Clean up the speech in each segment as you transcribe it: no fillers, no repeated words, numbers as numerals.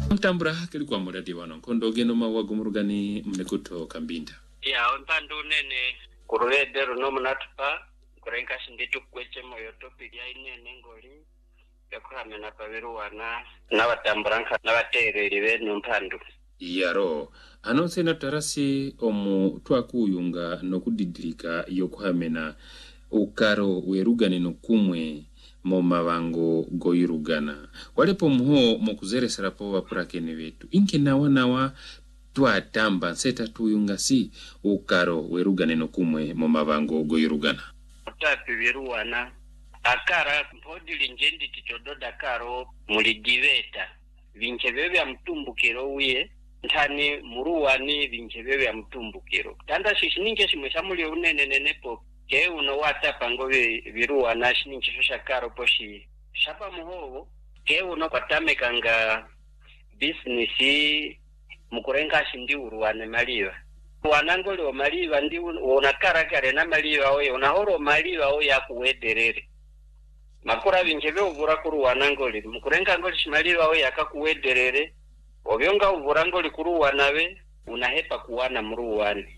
Ntambura kili kwa muradi wano kondo geno mawagumurugani mnekuto kambinda. Ya ontandu nene kuruedero no munatupa kurenga shinditu kweche moyo topic ya inene ngoli yakuhamena paviruwana n'abatamburanka n'abatereri bene mpandu. Yaro anonse na tarasi omu twakuyunga nokudidirika yokuhamena ukaro werugane nokumwe mu mabango goyirugana walepo muho mukuzeresera po bapurakene betu inke nawa twatamba seta tuyunga si ukaro werugane nokumwe mu mabango goyirugana tapi biruwana akara mpodili njendi tichodo dakaro mulidiveta vinchebe bya mtumbukiro uye ntani muruwani vinchebe bya mtumbukiro tanda shishininke shimeshamuli unene nenepo ke uno wata pango viruwa na shininke shosha karo poshi shapa muhovo ke uno kwatame kanga business mukurenga shindi uruwane maliva wanangoli wa maliva ndi unakara kare na maliva oye unahoro maliva oye yakuwederere makura vinchebe uvura kuru wanangoli mukurenga ngoli shimaliva oye yakakuwederere obyonga uvura ngoli kuru wanawe unahepa kuwana muruwani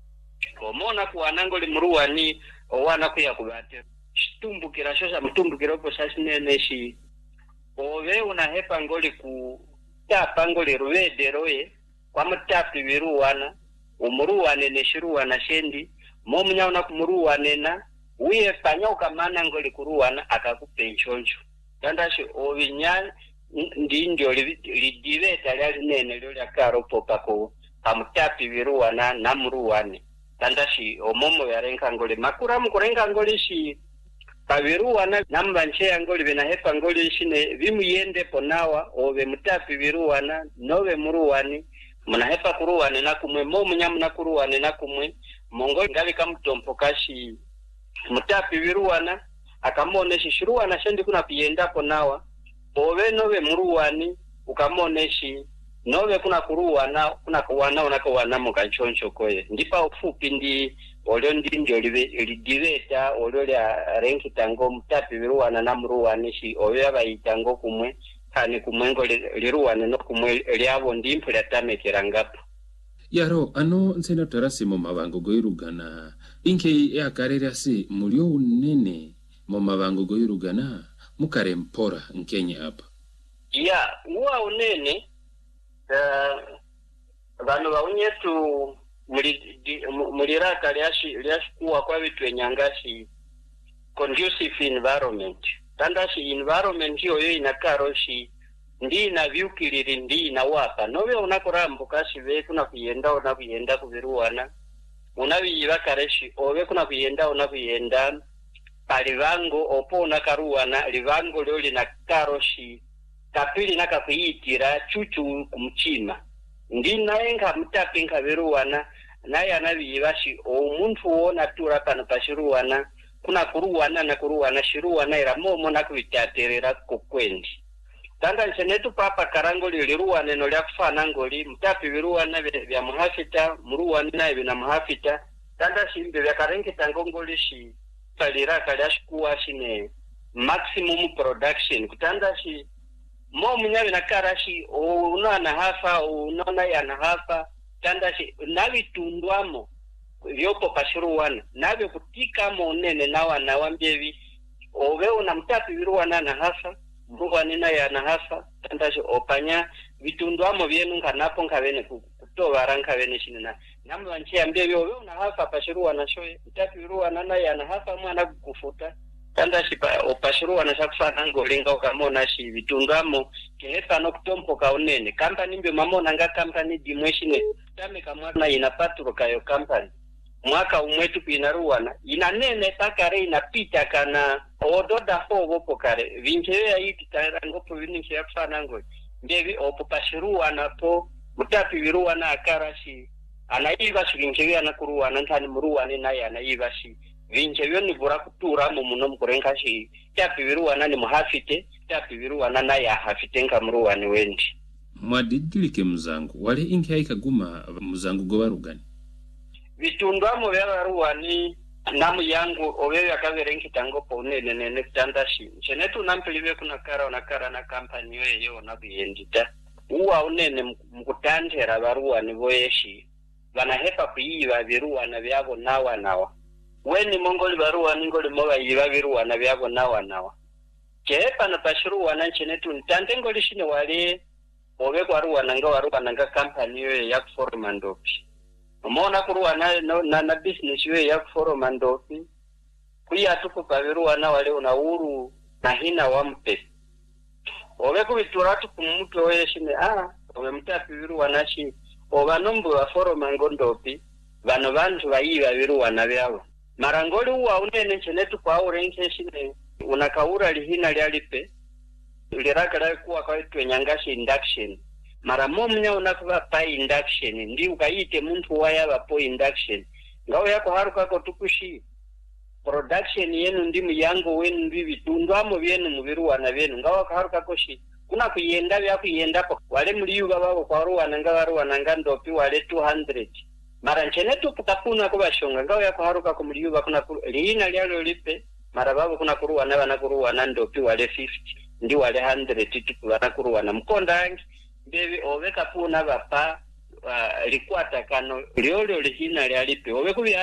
komona kuwanangoli muruwani owana kuya kubate shitumbukira shosha mtumbukira opo shashineneshi ove unahepa ngoli ku tapa ngoli ruwederoye kwa mutapi viruwana umuruwane neshiruwana shendi momunya kumuruwane na uye panya ukamana ngoli kuruwana akakupenchonjo tandashi ovinya ndi ndio lidiveta lyali nene lyo lyakaro popako pamutapi viruwana na muruwane tandashi omomo yarenka ngoli makura mukurenga ngoli shi paviruwana nambanche ngoli benahepa ngoli shine vimuyende ponawa ove mutapi viruwana nove muruwani munahepa kuruwane na kumwe momunya muna kuruwane na kumwe mongo ngavi kamutompo kashi mutapi viruwana akamoneshi shiruwana shendi kuna kuyenda ponawa ove nove muruwani ukamoneshi nove kuna kuruwana kuna kuwana unakawana mukanchoncho koye ndipa ufupi ndi olyo ndi ndio lidiveta olyo lya renki tango mutapi viruwana na muruwani shi ove abayitango kumwe kani kumwengo liruwane no kumwe lyabo ndimpu lyatamekera ngapo. Yaro ano nsena tarasi mu mabango goyirugana inke yakarera si mulyo unene mu mabango goyirugana mukare mpora nkenya hapa. Ya uwa unene bano baunyetu muliraka lyashikuwa kwa vitu enyangashi conducive environment tandashi environment yoyo inakaroshi ndi na vyukiliri ndi na wapa nove unakorambo kashi ve kuna kuyenda kuviruwana unaviyiva kareshi ove kuna kuyenda palivango opo unakaruwana livango lyo linakaroshi kapili nakakuyitira chuchu kumchima ndi nayenga mutapi nkaviruwana naye anaviyivashi omuntu wona tura pano pashiruwana kuna kuruwana na kuruwana shiruwana ira momo nakuvitaterera kokwendi tanga nchenetu papa karango liruwane no lyakufana ngoli mutapi viruwana vya muhafita muruwana naye vina muhafita tanda shimbe vyakarengeta ngongoli shi paliraka lyashikuwa shine maximum production kutanda shi momu nyavi nakara shi unaona hafa unaona yana hafa tanda shi navitundwamo vyopo pashiruwana navyo kutika monene nawana wambyevi ove una mutapi viruwana na hafa muruwana na yana hafa tandashi opanya vitundwamo vyenu nkanapo nkavene kutovara nkavene shinina namu wanchi ambyevi ove una hafa pashiruwana shoye mutapi viruwana na yana hafa mwana kukufuta tandashi opashiruwana shakufana ngolinga ukamona shi vitundwamo kehefa no kutompo kaunene kampani mbyo mamona nga kampani dimwe shine tameka mwana inapaturo kayo kampani mwaka umwetu pinaruwana inanene pakare inapita kana ododa hovo pokare vincheya iti tarangopo vininche yakufana ngoi ndevi opo pashiruwana po mutapi viruwana akarashi anaiva shi vincheya nakuruwana ntani muruwana naye anaiva shi vincheyo ni vura kutura muno mukurenga shi tapi viruwana ni muhafite tapi viruwana naye ahafite nka muruwana wendi mwadidilike muzangu wale inke haikaguma muzangu gobarugani vitundwamo vyaruwani namu yangu ovewe akaverenki tango ponene nene tandashi chenetu nampilive kuna kara na kampani yoyo nakuyendita uwa unene mkutandera baruani boyeshi banahepa kuyiba biruwana byabo nawa weni mongoli baruani ngoli moba yiba biruwana byabo nawa kepa na pashiruwana nchenetu ntante ngoli shine wale obe kwa ruwana nga company yo ya kuforma ndopi umona kuruwana na business yo ya kuforma ndopi kuya tuko pabiruwana wale una uru na hina wampe obe kubituratu kumutwe weshine obe mutapi biruwana shi obanombo baforma ngondopi bano bantu bayiba biruwana byabo marangoli uwa unene nchenetu kwa urenke shine unakaura lihina lyalipe liraka kuwa kwa nyangashi induction mara momnya unakuba pa induction ndi ukayite muntu wayaba po induction ngao yako haruka ko tukushi production yenu ndi muyango wenu ndi bitundwamo byenu mubiruwana byenu ngao haruka koshi kuna kuyenda byakuyenda wale muliyuba babo kwa ruwana ngabaruwana ngandopi wale 200 mara nchenetu kutapuna ko bashonga ngao yako haruka ko muliyuba kuna lihina lyalo lipe mara babo kuna kuruwana bana kuruwana ndopi wale 50 ndi wale 100 titu bana kuruwana mkondangi bebe oveka puna bapa likwata kano lyolyo lihina lyalipe obe kubi